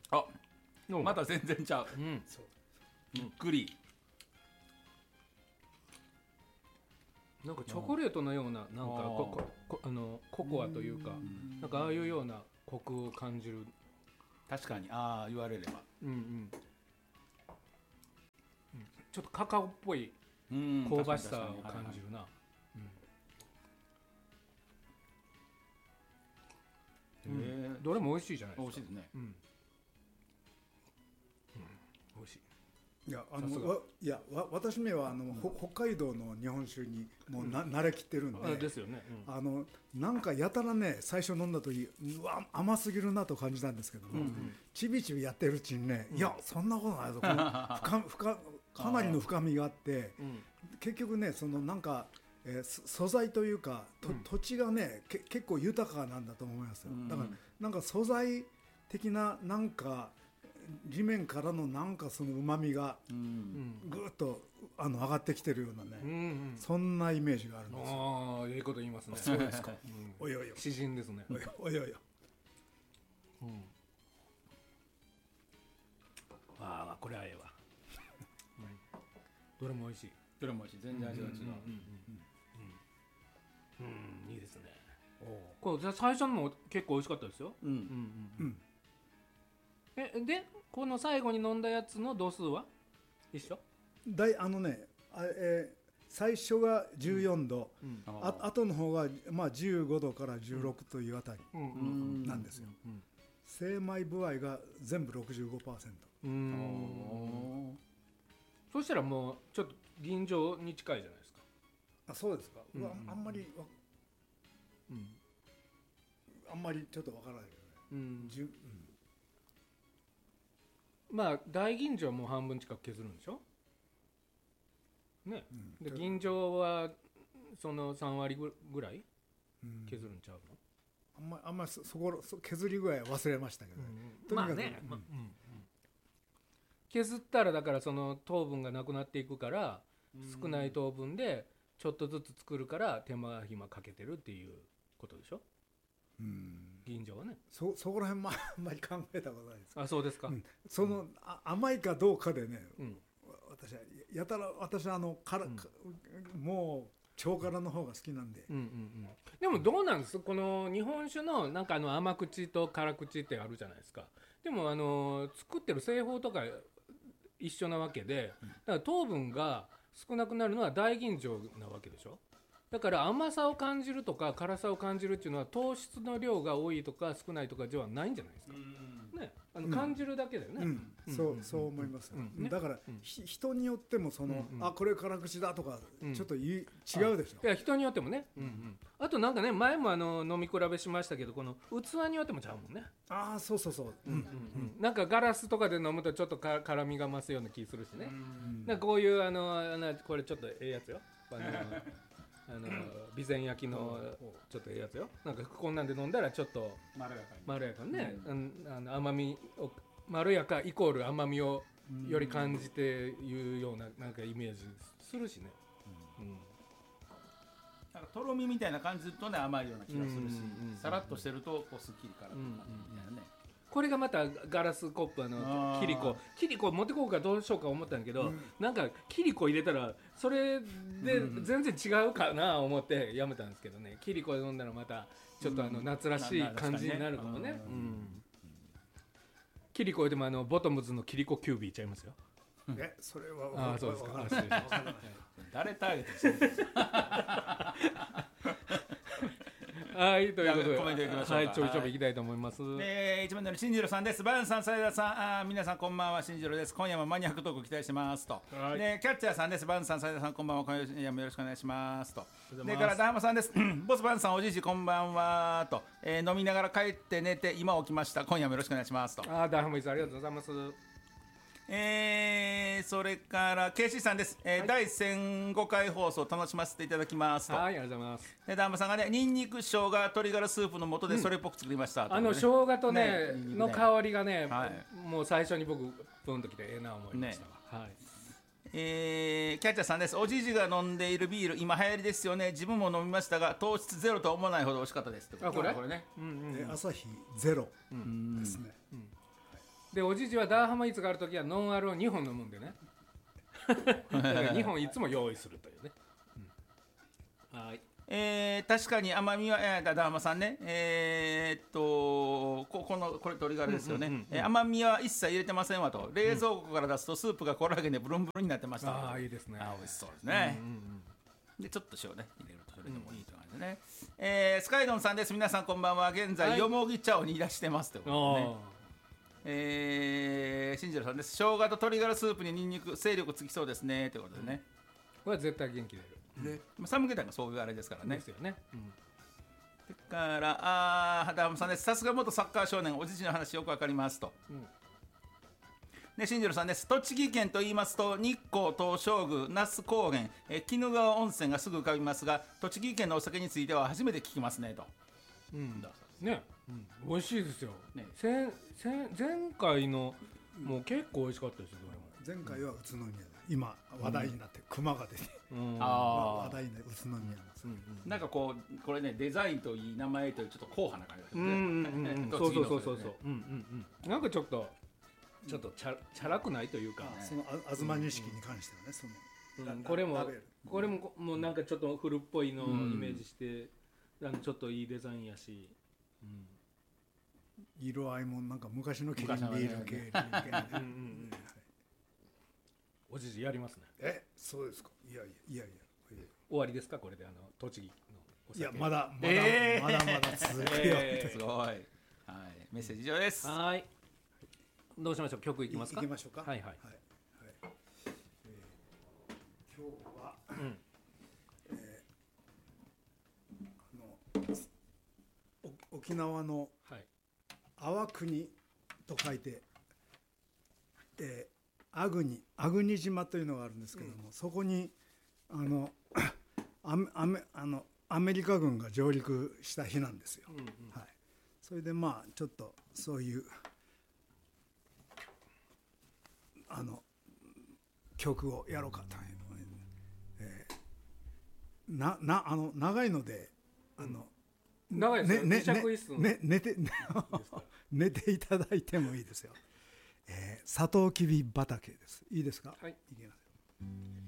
あ、また全然ちゃう。 そうびっくり。 なんかチョコレートのようななんかココアというかなんかああいうようなコクを感じる。 確かに、ああ言われれば。 ちょっとカカオっぽい香ばしさを感じるな。どれも美味しいじゃないですか。 美味しいですね。 美味しい。 いや私めは北海道の日本酒にもう慣れきってるんで、 ですよね。 なんかやたらね最初飲んだ時うわ甘すぎるなと感じたんですけども、ちびちびやってるうちにね、いやそんなことないぞ、このかなりの深みがあって、結局ねそのなんか、素材というか土地がね結構豊かなんだと思いますよ。だからなんか素材的ななんか地面からのなんかその旨味がぐーっと上がってきてるようなね、そんなイメージがあるんですよ。 ああ、いいこと言いますね。 そうですか。およよ。 詩人ですね。 およよ。 ああ、これはええわ。どれも美味しい。 どれも美味しい。全然味が違う。 いいですね。これ最初のも結構美味しかったですよ。でこの最後に飲んだやつの度数は一緒？ 最初が14度、後の方がまあ15度から16というあたりなんですよ。精米部合が全部 65%。 そしたらもうちょっと吟醸に近いじゃないですか。 あ、そうですか。あんまりちょっとわからないけどね。 まあ大吟醸はもう半分近く削るんでしょね。で吟醸はその3割ぐらい削るんちゃうの？ あんまりそこ削り具合は忘れましたけどね。 まあね、削ったらだからその糖分がなくなっていくから少ない糖分でちょっとずつ作るから手間暇かけてるっていうことでしょ。吟醸はね。 そこら辺もあんまり考えたことないです。 あ、そうですか。 その甘いかどうかでね、私はやたらもう超辛の方が好きなんで。 でもどうなんです？この日本酒のなんか甘口と辛口ってあるじゃないですか。でも作ってる製法とか一緒なわけで、だから糖分が少なくなるのは大吟醸なわけでしょ。だから甘さを感じるとか辛さを感じるっていうのは糖質の量が多いとか少ないとかではないんじゃないですかね。感じるだけだよね。 そう思います。だから人によってもこれ辛口だとかちょっと違うでしょ。 いや人によってもね。あとなんかね前も飲み比べしましたけどこの器によってもちゃうもんね。 ああそう。 なんかガラスとかで飲むとちょっと辛みが増すような気するしね。なんかこういうこれちょっとええやつよ。備前焼きのちょっとええやつよ。なんかこんなんで飲んだらちょっとまろやかね、甘みをまろやかイコール甘みをより感じていうようななんかイメージするしね。 なんかとろみみたいな感じとね甘いような気がするし、さらっとしてるとこうすっきり辛くなるみたいなね。 これがまたガラスコップキリコ持ってこうかどうしようか思ったんだけど、なんかキリコ入れたらそれで全然違うかな思ってやめたんですけどね。キリコで飲んだらまたちょっと夏らしい感じになるかもね。キリコでもボトムズのキリコキュービーちゃいますよ。 それはそうですか。 誰ターゲットしてる？ はい、ということでコメントいきましょうか。 はい、ちょびちょびいきたいと思います。 一番乗り新次郎さんです。バンさん、サイダーさん、皆さんこんばんは、新次郎です。今夜もマニアックトーク期待してますと。でキャッチャーさんです。バンさん、サイダーさんこんばんは、今夜もよろしくお願いしますと。でからダーマさんです。ボスバンさん、おじいじこんばんはと、飲みながら帰って寝て今起きました。今夜もよろしくお願いしますと。 ダーマイさんありがとうございます。 それからケイシーさんです。第1005回放送楽しませていただきますと。 はい、ありがとうございます。 でダーマさんがね、ニンニク生姜鶏ガラスープの素でそれっぽく作りましたと、 生姜とねの香りがね、もう最初に僕プンときてええな思いましたわ。 キャッチャーさんです。おじいじが飲んでいるビール今流行りですよね。自分も飲みましたが糖質ゼロとは思わないほど美味しかったです。 これね、 朝日ゼロですね。 でおじじはダーハマイーツがあるときはノンアルを2本飲むんでねだから2本いつも用意するというね、はい。 確かに甘みは、ダーマさんね、これ鶏ガラですよね、甘みは一切入れてませんわと、冷蔵庫から出すとスープがコラーゲンでブルンブルンになってました。 ああ、いいですね。 美味しそうですね。でちょっと塩ね入れるとそれでもいいという感じでね。スカイドンさんです。皆さんこんばんは。現在、よもぎ茶を煮出してますということでね。新次郎さんです。生姜と鶏ガラスープにニンニク、勢力つきそうですねということでね。 これは絶対元気出る。 寒気だがそういうあれですからね。 ですよね。 だからダーマさんです。さすが元サッカー少年、おじちの話よくわかりますと。で新次郎さんです。栃木県と言いますと日光東照宮、那須高原、鬼怒川温泉がすぐ浮かびますが、栃木県のお酒については初めて聞きますねと。 ね、美味しいですよ。前回のもう結構美味しかったですよ。 前回は宇都宮で、今話題になって熊が出て、話題になって宇都宮なんです。 なんかこれね、デザインといい名前といいちょっと硬派な感じですね。そうなんかちょっとチャラくないというか、 その東錦に関してはね、そのこれももうなんかちょっと古っぽいのをイメージしてちょっといいデザインやし、 色合いもなんか昔のキリンビール系おじじやりますね。 そうですか。いや終わりですかこれで栃木のお酒。 いやまだ続くよ。 すごい。はい、メッセージ以上です。 はい。どうしましょう。曲いきますか。 行きましょうか。 はい。 今日は、沖縄の粟国と書いて、粟国島というのがあるんですけども、そこにアメリカ軍が上陸した日なんですよ。それでちょっとそういう曲をやろうかというので、長いので長いですよ。 寝ていただいてもいいですよ。サトウキビ畑です。いいですか。 はい。 いきます。